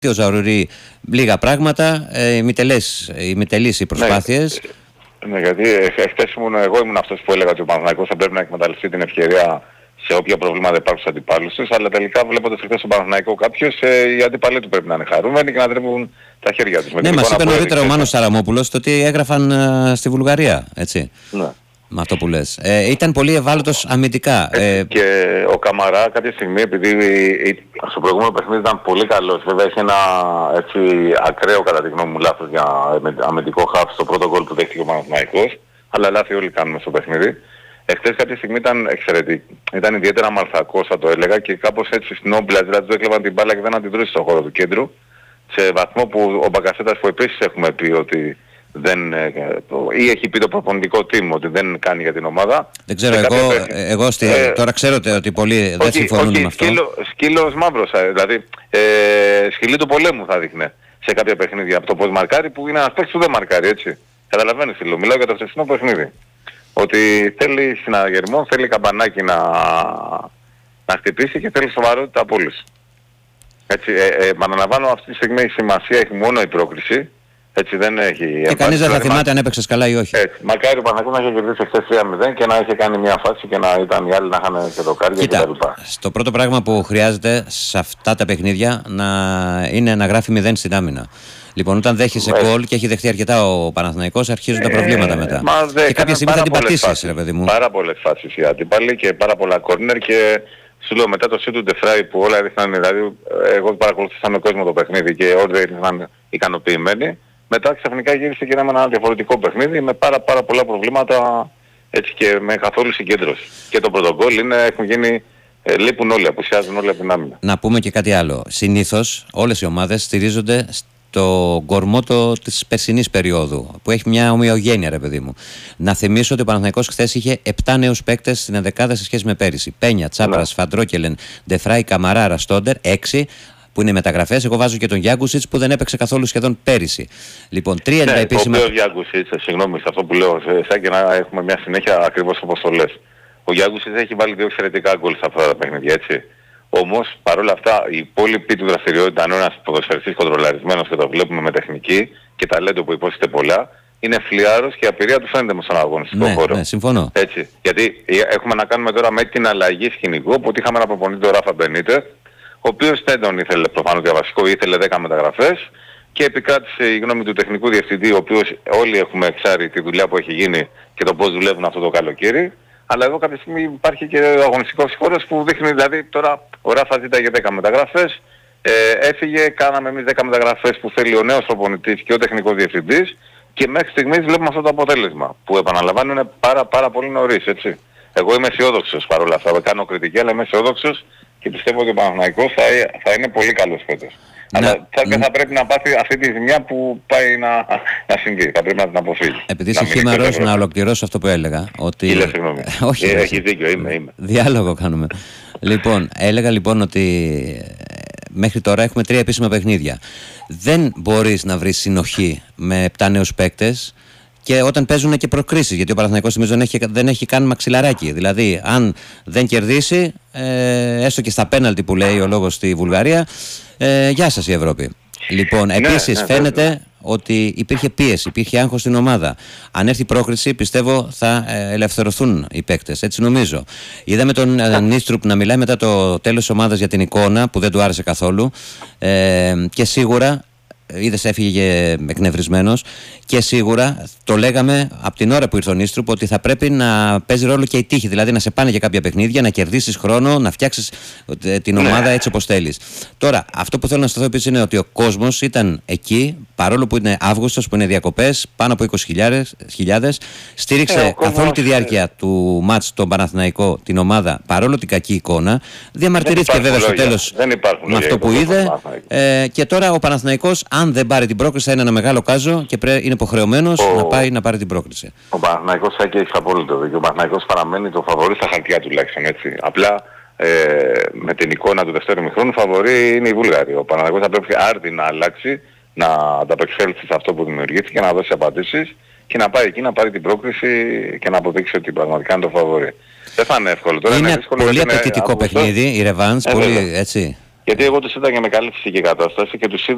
ο Ζαουρουρί λίγα πράγματα, ημιτελείς οι προσπάθειες. Ναι, γιατί εγώ ήμουν αυτός που έλεγα ότι ο Παναθηναϊκός θα πρέπει να εκμεταλλευτεί την ευκαιρία σε όποια προβλήματα υπάρχουν στους αντιπάλους τους, αλλά τελικά βλέποντας χθες στον Παναθηναϊκό κάποιους, οι αντιπάλοι του πρέπει να είναι χαρούμενοι και να τρέμουν τα χέρια τους. Ναι, μας είπε νωρίτερα ο Μάνος Σαραμόπουλος το ότι έγραφαν στη Βουλγαρία, έτσι. Ναι. Με αυτό που λες. Ήταν πολύ ευάλωτος αμυντικά. Και ο Καμαρά κάποια στιγμή, επειδή στο προηγούμενο παιχνίδι ήταν πολύ καλός, βέβαια έχει ένα έτσι ακραίο κατά τη γνώμη μου λάθος για αμυντικό χαφ στο πρώτο γκολ που δέχτηκε ο Παναθηναϊκός, αλλά λάθη όλοι κάνουμε στο παιχνίδι. Εχθές κάποια στιγμή ήταν εξαιρετική. Ήταν ιδιαίτερα μαλθακός θα το έλεγα και κάπως έτσι στην όμπλα, δηλαδή του έκλεβαν την μπάλα και δεν αντιδρούσε στον χώρο του κέντρου, σε βαθμό που ο Μπακασέτας που επίσης έχουμε πει ότι δεν, ή έχει πει το προπονητικό team ότι δεν κάνει για την ομάδα. Δεν ξέρω, τώρα ξέρω ότι πολλοί δεν συμφωνούν με αυτό. Σκύλος μαύρος, δηλαδή σκυλί του πολέμου θα δείχνε σε κάποια παιχνίδια από το πώς μαρκάρει, που είναι ένας παίκτης που δεν μαρκάρει, έτσι. Καταλαβαίνεις φίλο, μιλάω για το χθεσινό παιχνίδι. Ότι θέλει συναγερμό, θέλει καμπανάκι να χτυπήσει και θέλει σοβαρότητα από όλους. Έτσι, επαναλαμβάνω, αυτή τη στιγμή η σημασία έχει μόνο η πρόκριση. Έτσι δεν έχει... Και κανείς δεν θα θυμάται αν έπαιξες καλά ή όχι. Έτσι. Μακάρι ο Παναθηναϊκός να είχε κερδίσει χθες 3-0 και να είχε κάνει μια φάση και να ήταν οι άλλοι να είχαν και το κάρια κτλ. Στο πρώτο πράγμα που χρειάζεται σε αυτά τα παιχνίδια είναι να γράφει 0 στην άμυνα. Λοιπόν, όταν δέχεσαι γκολ και έχει δεχτεί αρκετά ο Παναθηναϊκός, αρχίζουν τα προβλήματα μετά. Και κάποια στιγμή θα την πατήσεις, ρε παιδί μου. Πάρα πολλές φάσεις οι αντίπαλοι και πάρα πολλά κόρνερ και σου λέω μετά το σιού του Ντεφράι που όλα έδειχναν, δηλαδή εγώ παρακολουθούσα με κόσμο το παιχνίδι και όλοι έδειχναν ικανοποιημένοι. Μετά ξαφνικά γύρισε και με ένα διαφορετικό παιχνίδι με πάρα πολλά προβλήματα, έτσι, και με καθόλου συγκέντρωση. Και το πρωτογκόλ έχουν γίνει, λείπουν όλοι, απουσιάζουν όλοι από την άμυνα. Να πούμε και κάτι άλλο. Συνήθως όλες οι ομάδες στηρίζονται στο κορμό της περσινής περίοδου, που έχει μια ομοιογένεια, ρε παιδί μου. Να θυμίσω ότι ο Παναθηναϊκός χθες είχε 7 νέους παίκτες στην ενδεκάδα σε σχέση με πέρυσι. Πένια, Τσάπρας, Φαντρόκελεν, Ντεφράι, Καμαρά, Ραστόντερ, 6. Που είναι μεταγραφές. Εγώ βάζω και τον Γιάνκουσιτς που δεν έπαιξε καθόλου σχεδόν πέρυσι. Λοιπόν, 3 είναι τα επίσημα. Ο Γιάνκουσιτς, συγγνώμη σε αυτό που λέω, σαν και να έχουμε μια συνέχεια ακριβώς όπως το λες. Ο Γιάνκουσιτς έχει βάλει 2 εξαιρετικά γκολ σε αυτά τα παιχνίδια, έτσι. Όμως παρόλα αυτά η υπόλοιπη του δραστηριότητα, αν ένας ποδοσφαιριστής κοντρολαρισμένος και το βλέπουμε με τεχνική και ταλέντο που υπόσχεται πολλά, είναι φλιάρος και η απειρία του φαίνεται με στον αγωνιστικό χώρο. Ναι, συμφωνώ. Έτσι. Γιατί έχουμε να κάνουμε τώρα με την αλλαγή σκηνικού, που είχαμε ένα προπονητή τον Ράφα Μπενίτε, ο οποίος δεν τον ήθελε προφανώς για βασικό, ήθελε 10 μεταγραφές και επικράτησε η γνώμη του τεχνικού διευθυντή, ο οποίος όλοι έχουμε εξάρει τη δουλειά που έχει γίνει και το πώς δουλεύουν αυτό το καλοκαίρι. Αλλά εδώ κάποια στιγμή υπάρχει και ο αγωνιστικός χώρος που δείχνει, δηλαδή τώρα ο Ράφα ζήταγε 10 μεταγραφές, έφυγε, κάναμε εμείς 10 μεταγραφές που θέλει ο νέος προπονητής και ο τεχνικός διευθυντής και μέχρι στιγμής βλέπουμε αυτό το αποτέλεσμα που επαναλαμβάνω είναι πάρα πολύ νωρίς, έτσι. Εγώ είμαι αισιόδοξος παρόλα αυτά, κάνω κριτική αλλά είμαι αισιόδοξος και πιστεύω ότι ο Παναθηναϊκός θα είναι πολύ καλός φέτος. Αλλά θα πρέπει να πάθει αυτή τη ζημιά που πάει να συμβεί. Θα πρέπει να την αποφύγει. Επειδή είσαι χήμαρος, να ολοκληρώσω αυτό που έλεγα. Ότι... συγγνώμη. Όχι, έχεις δίκιο, είμαι. Διάλογο κάνουμε. Λοιπόν, έλεγα λοιπόν ότι μέχρι τώρα έχουμε 3 επίσημα παιχνίδια. Δεν μπορείς να βρεις συνοχή με 7 νέους παίκτες. Και όταν παίζουν και προκρίσεις, γιατί ο Παναθηναϊκός νομίζω δεν έχει καν μαξιλαράκι. Δηλαδή, αν δεν κερδίσει, έστω και στα πέναλτι που λέει ο λόγος στη Βουλγαρία, γεια σας η Ευρώπη. Λοιπόν, επίσης φαίνεται ότι υπήρχε πίεση, υπήρχε άγχος στην ομάδα. Αν έρθει η πρόκριση, πιστεύω θα ελευθερωθούν οι παίκτες. Έτσι νομίζω. Είδαμε τον Νίστρουπ να μιλάει μετά το τέλος της ομάδας για την εικόνα, που δεν του άρεσε καθόλου. Και σίγουρα. Είδες, έφυγε εκνευρισμένος και σίγουρα το λέγαμε από την ώρα που ήρθε ο Νίστρουπ ότι θα πρέπει να παίζει ρόλο και η τύχη. Δηλαδή να σε πάνε για κάποια παιχνίδια, να κερδίσεις χρόνο, να φτιάξεις την ομάδα έτσι όπως θέλεις. Τώρα, αυτό που θέλω να σταθώ επίσης είναι ότι ο κόσμος ήταν εκεί, παρόλο που είναι Αύγουστος, που είναι διακοπές, πάνω από 20.000. Στήριξε καθ' όλη τη διάρκεια του μάτς τον Παναθηναϊκό, την ομάδα, παρόλο την κακή εικόνα. Διαμαρτυρήθηκε βέβαια στο τέλος με αυτό που είδε. Και τώρα ο Παναθηναϊκός, αν δεν πάρει την πρόκριση, θα είναι ένα μεγάλο κάζο και είναι υποχρεωμένος να πάει να πάρει την πρόκριση. Ο Παναθηναϊκός θα έχει απόλυτο δίκιο. Ο Παναθηναϊκός παραμένει το φαβορί στα χαρτιά τουλάχιστον, έτσι. Απλά με την εικόνα του δεύτερου ημιχρόνου φαβορί είναι η Βούλγαρη. Ο Παναθηναϊκός θα πρέπει άρτη να αλλάξει, να ανταπεξέλθει σε αυτό που δημιουργήθηκε, να δώσει απαντήσεις και να πάει εκεί να πάρει την πρόκριση και να αποδείξει ότι πραγματικά είναι το φαβορί. Δεν θα είναι εύκολο. Τώρα είναι πολύ απαιτητικό παιχνίδι, η ρεβάνς, πολύ έτσι. Γιατί εγώ τους είδα και με καλή φυσική κατάσταση και τους είδα